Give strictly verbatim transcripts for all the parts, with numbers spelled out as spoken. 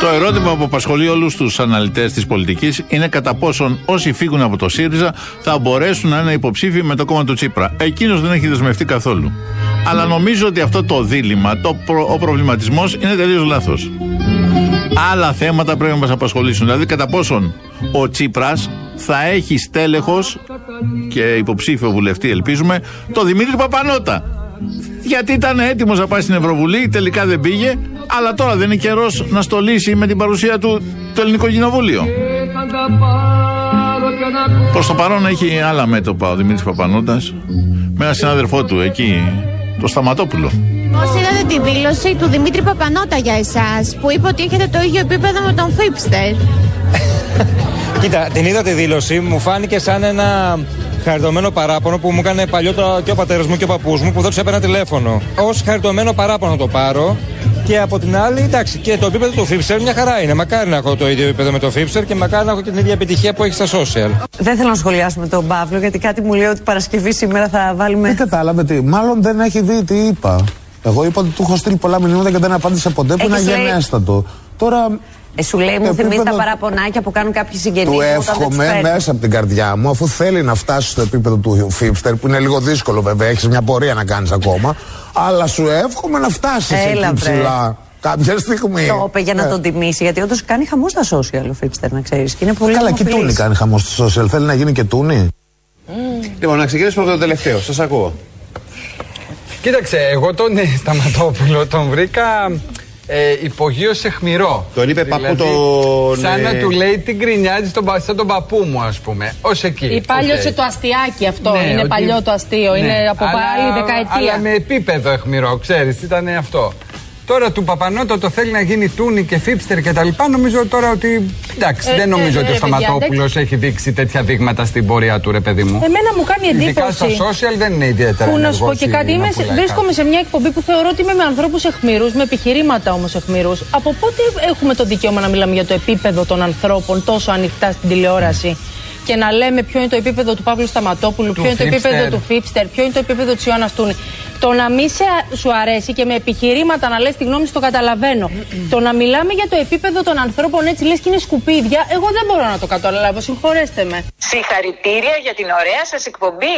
Το ερώτημα που απασχολεί όλους τους αναλυτές της πολιτικής είναι κατά πόσον όσοι φύγουν από το ΣΥΡΙΖΑ θα μπορέσουν να είναι υποψήφιοι με το κόμμα του Τσίπρα. Εκείνος δεν έχει δεσμευτεί καθόλου. Αλλά νομίζω ότι αυτό το δίλημμα, το προ, ο προβληματισμός είναι τελείως λάθος. Άλλα θέματα πρέπει να μας απασχολήσουν. Δηλαδή κατά πόσον ο Τσίπρας θα έχει στέλεχος και υποψήφιο βουλευτή, ελπίζουμε, το Δημήτρη Παπανώτα. Γιατί ήταν έτοιμος να πάει στην Ευρωβουλή, τελικά δεν πήγε, αλλά τώρα δεν είναι καιρός να στολίσει με την παρουσία του το Ελληνικό Κοινοβούλιο. Προς το παρόν έχει άλλα μέτωπα ο Δημήτρης Παπανώτας με έναν συνάδελφό του εκεί, το Σταματόπουλο. Πώς είδατε τη δήλωση του Δημήτρη Παπανώτα για εσάς, που είπε ότι έχετε το ίδιο επίπεδο με τον Φίπστερ? Κοίτα, την είδα τη δήλωση, μου φάνηκε σαν ένα χαριτωμένο παράπονο που μου έκανε παλιότερα και ο πατέρας μου και ο παππούς μου, που δεν τους έπαιρνα τηλέφωνο. Ως χαριτωμένο παράπονο το πάρω. Και από την άλλη, εντάξει, και το επίπεδο του Φίπστερ μια χαρά είναι. Μακάρι να έχω το ίδιο επίπεδο με το Φίπστερ και μακάρι να έχω και την ίδια επιτυχία που έχει στα social. Δεν θέλω να σχολιάσουμε τον Παύλο, γιατί κάτι μου λέει ότι Παρασκευή σήμερα θα βάλουμε. Δεν κατάλαβε τι. Μάλλον δεν έχει δει τι είπα. Εγώ είπα ότι του έχω στείλει πολλά μηνύματα και δεν απάντησε ποτέ, που είναι αγενέστατο. Τώρα. Ε, σου λέει, μου θυμίζει τα παραπονάκια που κάνουν κάποιοι συγγενείς. Του εύχομαι μέσα από την καρδιά μου, αφού θέλει να φτάσει στο επίπεδο του Φίπστερ, που είναι λίγο δύσκολο βέβαια, έχεις μια πορεία να κάνεις ακόμα. Αλλά σου εύχομαι να φτάσεις εκεί ψηλά κάποια στιγμή. Το είπε για να ε. τον τιμήσει, γιατί όντως κάνει χαμό στα social ο Φίπστερ, να ξέρεις. Και είναι πολύ καλά, και Τούνη κάνει χαμό στα social. Θέλει να γίνει και Τούνη. Mm. Λοιπόν, να ξεκινήσουμε από το τελευταίο. Σας ακούω. Κοίταξε, εγώ τον Σταματόπουλο τον βρήκα. Ε, υπογείωσε αιχμηρό. Τον είπε δηλαδή, παππού τον. Σαν να του λέει τι γκρινιάζει στον, σαν τον παππού μου, ας πούμε. Ως εκεί. Υπάλληλωσε okay. το αστιάκι αυτό. Ναι, είναι ότι... παλιό το αστείο. Ναι. Είναι από άλλη δεκαετία. Αλλά με επίπεδο αιχμηρό, ξέρεις, ήταν αυτό. Τώρα του Παπανώτα το θέλει να γίνει Τούνη και Φίπστερ και τα λοιπά. Νομίζω τώρα ότι. Εντάξει, ε, δεν νομίζω ε, ότι ε, ο Σταματόπουλος έχει δείξει τέτοια δείγματα στην πορεία του, ρε παιδί μου. Εμένα μου κάνει εντύπωση. Ειδικά στα social δεν είναι ιδιαίτερα. Που να σου πω και κάτι, είμαι, βρίσκομαι σε μια εκπομπή που θεωρώ ότι είμαι με ανθρώπους αιχμηρούς, με επιχειρήματα όμως αιχμηρούς. Από πότε έχουμε το δικαίωμα να μιλάμε για το επίπεδο των ανθρώπων τόσο ανοιχτά στην τηλεόραση? Και να λέμε ποιο είναι το επίπεδο του Παύλου Σταματόπουλου, ποιο είναι το επίπεδο του Φίπστερ, ποιο είναι το επίπεδο της Ιωάννας Τούνη. Το να μην σε, σου αρέσει και με επιχειρήματα να λες τη γνώμη σου, το καταλαβαίνω. Mm-hmm. Το να μιλάμε για το επίπεδο των ανθρώπων έτσι λες και είναι σκουπίδια, εγώ δεν μπορώ να το καταλάβω. Συγχωρέστε με. Συγχαρητήρια για την ωραία σας εκπομπή.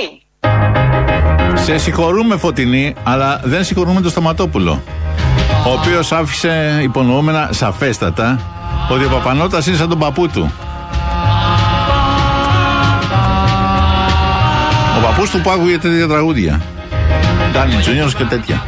Σε συγχωρούμε, Φωτεινή, αλλά δεν συγχωρούμε τον Σταματόπουλο. Ο οποίος άφησε υπονοούμενα σαφέστατα ότι ο Παπανώτας είναι σαν τον παππού του. Ο παππούς του που άκουγε τέτοια τραγούδια. Ντάνι Τζούνιος και τέτοια.